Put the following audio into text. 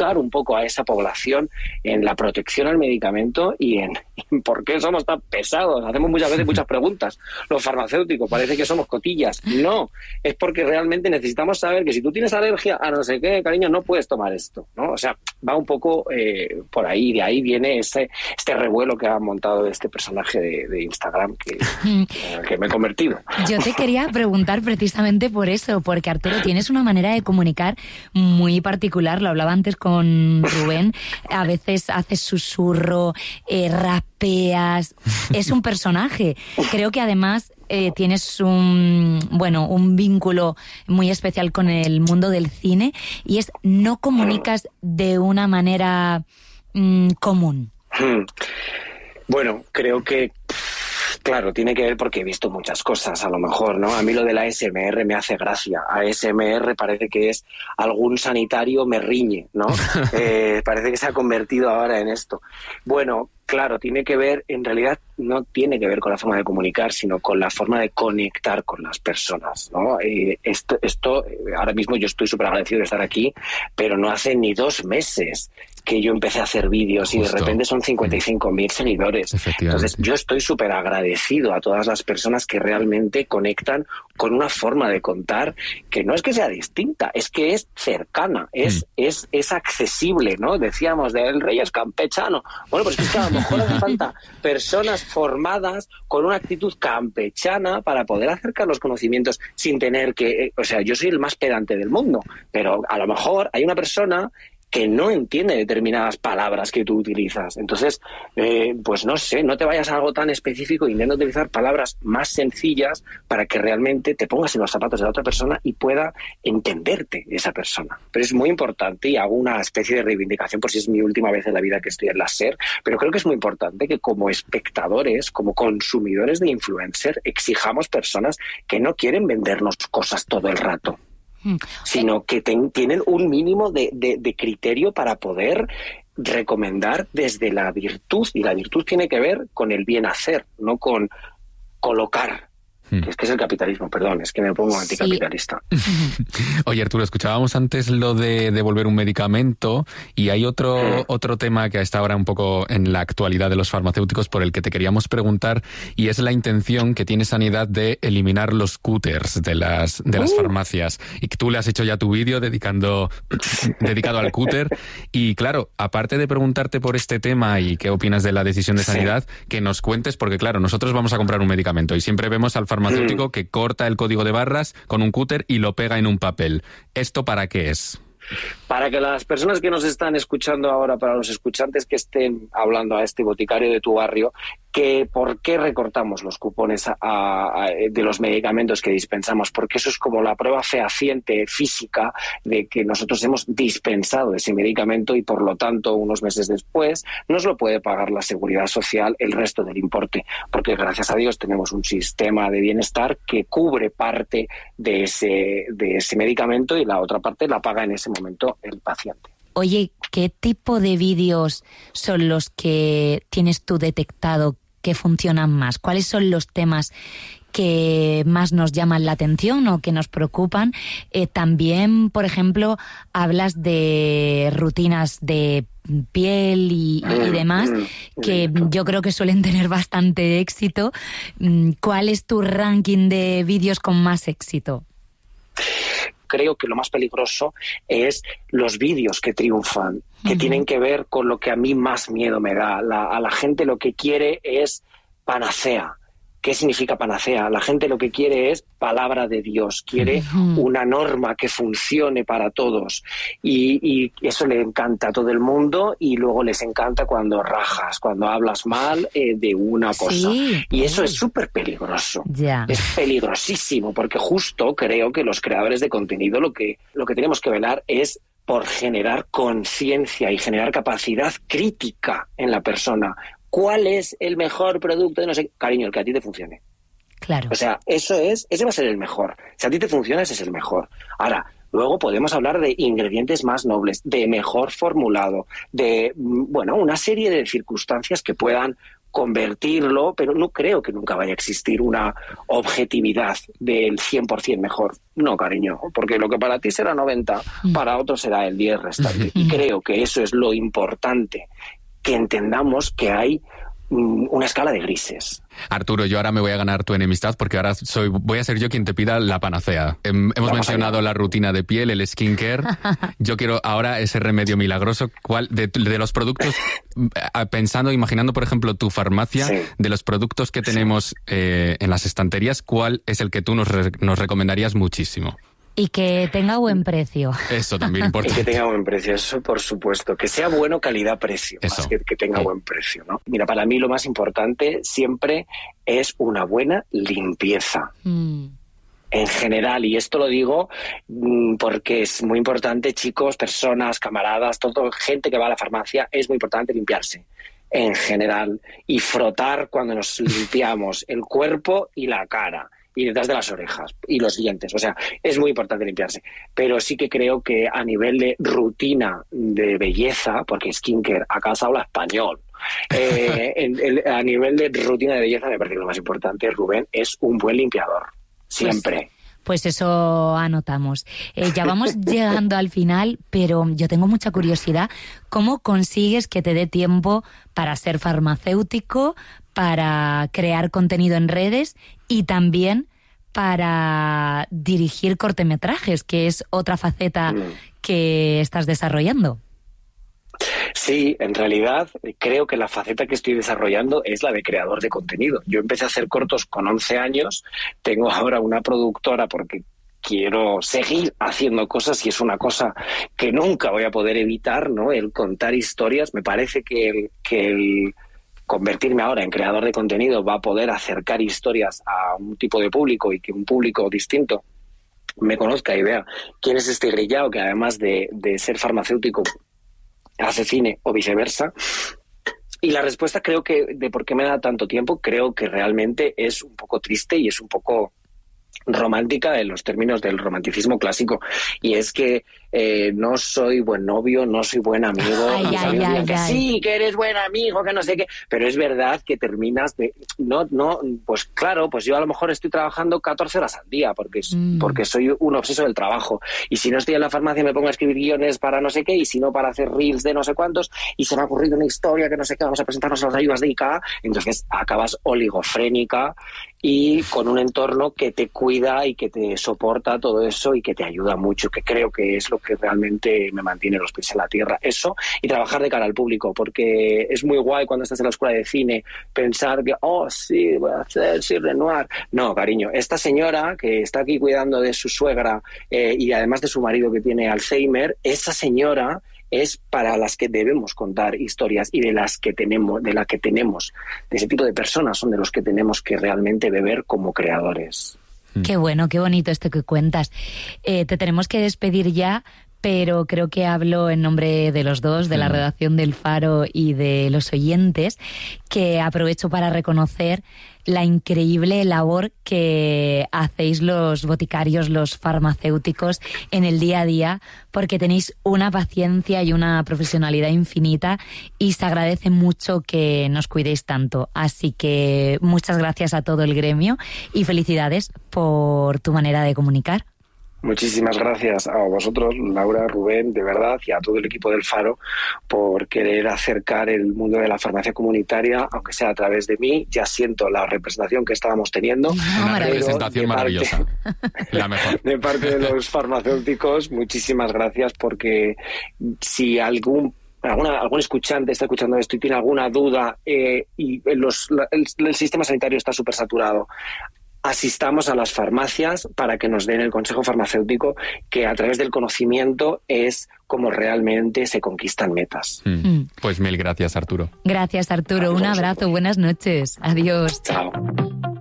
educar un poco a esa población en la protección al medicamento y en por qué somos tan pesados. Hacemos muchas veces muchas preguntas. Los farmacéuticos parece que somos cotillas. No, es porque realmente necesitamos saber que si tú tienes alergia a no sé qué, cariño, no puedes tomar esto, ¿no? O sea, va un poco por ahí. De ahí viene este revuelo que ha montado este personaje de Instagram que me he convertido. Yo te quería preguntar precisamente por eso, porque Arturo, tienes una manera de comunicar muy particular. Lo hablaba antes con Rubén. A veces haces susurro, rapeas. Es un personaje. Creo que además tienes un vínculo muy especial con el mundo del cine y no comunicas de una manera común. Bueno, creo que claro, tiene que ver porque he visto muchas cosas, a lo mejor, ¿no? A mí lo de la ASMR me hace gracia. ASMR parece que es algún sanitario me riñe, ¿no? Parece que se ha convertido ahora en esto. Bueno, claro, tiene que ver, en realidad no tiene que ver con la forma de comunicar, sino con la forma de conectar con las personas, ¿no? Esto ahora mismo yo estoy súper agradecido de estar aquí, pero no hace ni 2 meses que yo empecé a hacer vídeos y de repente son 55.000 seguidores. Entonces yo estoy súper agradecido a todas las personas que realmente conectan con una forma de contar que no es que sea distinta, es que es cercana, es accesible, ¿no? Decíamos el rey es campechano. Bueno, pues es que a lo mejor hace falta personas formadas con una actitud campechana para poder acercar los conocimientos sin tener que... O sea, yo soy el más pedante del mundo, pero a lo mejor hay una persona que no entiende determinadas palabras que tú utilizas. Entonces, pues no sé, no te vayas a algo tan específico, intenta utilizar palabras más sencillas para que realmente te pongas en los zapatos de la otra persona y pueda entenderte esa persona. Pero es muy importante, y hago una especie de reivindicación por si es mi última vez en la vida que estoy en la SER, pero creo que es muy importante que como espectadores, como consumidores de influencer, exijamos personas que no quieren vendernos cosas todo el rato, sino que tienen un mínimo de criterio para poder recomendar desde la virtud, y la virtud tiene que ver con el bien hacer, no con colocar. Que es el capitalismo, perdón, es que me pongo anticapitalista. Sí. Oye, Arturo, escuchábamos antes lo de devolver un medicamento y hay otro tema que está ahora un poco en la actualidad de los farmacéuticos por el que te queríamos preguntar, y es la intención que tiene Sanidad de eliminar los cúters de las farmacias. Y que tú le has hecho ya tu vídeo dedicado al cúter. Y claro, aparte de preguntarte por este tema y qué opinas de la decisión de Sanidad, que nos cuentes, porque claro, nosotros vamos a comprar un medicamento y siempre vemos al farmacéutico que corta el código de barras con un cúter y lo pega en un papel. ¿Esto para qué es? Para que las personas que nos están escuchando ahora, para los escuchantes que estén hablando a este boticario de tu barrio, que por qué recortamos los cupones de los medicamentos que dispensamos, porque eso es como la prueba fehaciente física de que nosotros hemos dispensado ese medicamento y por lo tanto unos meses después nos lo puede pagar la Seguridad Social el resto del importe, porque gracias a Dios tenemos un sistema de bienestar que cubre parte de ese medicamento y la otra parte la paga en ese momento el paciente. Oye, ¿qué tipo de vídeos son los que tienes tú detectado que funcionan más? ¿Cuáles son los temas que más nos llaman la atención o que nos preocupan? También, por ejemplo, hablas de rutinas de piel y demás, que yo creo que suelen tener bastante éxito. ¿Cuál es tu ranking de vídeos con más éxito? Creo que lo más peligroso es los vídeos que triunfan, que tienen que ver con lo que a mí más miedo me da. A la gente lo que quiere es panacea. ¿Qué significa panacea? La gente lo que quiere es palabra de Dios, quiere una norma que funcione para todos y eso le encanta a todo el mundo, y luego les encanta cuando rajas, cuando hablas mal de una cosa. Y eso es súper peligroso. Es peligrosísimo, porque justo creo que los creadores de contenido lo que tenemos que velar es por generar conciencia y generar capacidad crítica en la persona. ¿Cuál es el mejor producto de no sé? Cariño, el que a ti te funcione. Claro. O sea, ese va a ser el mejor. Si a ti te funciona, ese es el mejor. Ahora, luego podemos hablar de ingredientes más nobles, de mejor formulado, de, una serie de circunstancias que puedan convertirlo, pero no creo que nunca vaya a existir una objetividad del 100% mejor. No, cariño, porque lo que para ti será 90, para otro será el 10 restante. Y creo que eso es lo importante, que entendamos que hay una escala de grises. Arturo, yo ahora me voy a ganar tu enemistad porque ahora voy a ser yo quien te pida la panacea. Hemos mencionado la rutina de piel, el skincare. Yo quiero ahora ese remedio milagroso. ¿Cuál de los productos, imaginando por ejemplo tu farmacia, sí, de los productos que tenemos en las estanterías, cuál es el que tú nos recomendarías muchísimo? Y que tenga buen precio. Eso también importa. Y que tenga buen precio, eso por supuesto. Que sea bueno calidad-precio, más que tenga buen precio, ¿no? Mira, para mí lo más importante siempre es una buena limpieza. En general, y esto lo digo porque es muy importante, chicos, personas, camaradas, gente que va a la farmacia, es muy importante limpiarse. En general. Y frotar cuando nos limpiamos el cuerpo y la cara. Y detrás de las orejas y los dientes. O sea, es muy importante limpiarse. Pero sí que creo que a nivel de rutina de belleza, porque skincare, acá se habla español, a nivel de rutina de belleza me parece que lo más importante, Rubén, es un buen limpiador. Siempre. Pues eso anotamos. Ya vamos llegando al final, pero yo tengo mucha curiosidad. ¿Cómo consigues que te dé tiempo para ser farmacéutico, para crear contenido en redes y también para dirigir cortometrajes, que es otra faceta que estás desarrollando? Sí, en realidad creo que la faceta que estoy desarrollando es la de creador de contenido. Yo empecé a hacer cortos con 11 años, tengo ahora una productora porque quiero seguir haciendo cosas y es una cosa que nunca voy a poder evitar, ¿no? El contar historias. Me parece que el convertirme ahora en creador de contenido va a poder acercar historias a un tipo de público y que un público distinto me conozca y vea quién es este grillao que además de ser farmacéutico hace cine o viceversa. Y la respuesta creo que de por qué me da tanto tiempo, creo que realmente es un poco triste y es un poco romántica en los términos del romanticismo clásico, y es que no soy buen novio, no soy buen amigo. Sí, que eres buen amigo, que no sé qué, pero es verdad que terminas de pues claro, pues yo a lo mejor estoy trabajando 14 horas al día porque soy un obseso del trabajo, y si no estoy en la farmacia me pongo a escribir guiones para no sé qué, y si no para hacer reels de no sé cuántos, y se me ha ocurrido una historia que no sé qué, vamos a presentarnos a las ayudas de ICA, entonces acabas oligofrénica y con un entorno que te cuida y que te soporta todo eso y que te ayuda mucho, que creo que es lo que realmente me mantiene los pies en la tierra. Eso, y trabajar de cara al público, porque es muy guay cuando estás en la escuela de cine pensar que, sí, voy a hacer Sir Renoir. No, cariño, esta señora que está aquí cuidando de su suegra y además de su marido que tiene Alzheimer, esa señora es para las que debemos contar historias y de ese tipo de personas son de los que tenemos que realmente beber como creadores. Qué bueno, qué bonito esto que cuentas. Te tenemos que despedir ya, pero creo que hablo en nombre de los dos, de la redacción del Faro y de los oyentes, que aprovecho para reconocer la increíble labor que hacéis los boticarios, los farmacéuticos en el día a día, porque tenéis una paciencia y una profesionalidad infinita y se agradece mucho que nos cuidéis tanto. Así que muchas gracias a todo el gremio y felicidades por tu manera de comunicar. Muchísimas gracias a vosotros, Laura, Rubén, de verdad, y a todo el equipo del Faro por querer acercar el mundo de la farmacia comunitaria, aunque sea a través de mí. Ya siento la representación que estábamos teniendo. Una representación maravillosa. La mejor. De parte de los farmacéuticos, muchísimas gracias, porque si algún escuchante está escuchando esto y tiene alguna duda y el sistema sanitario está súper saturado, asistamos a las farmacias para que nos den el consejo farmacéutico, que a través del conocimiento es como realmente se conquistan metas. Pues mil gracias, Arturo. Gracias, Arturo. Un abrazo, buenas noches. Adiós. Chao.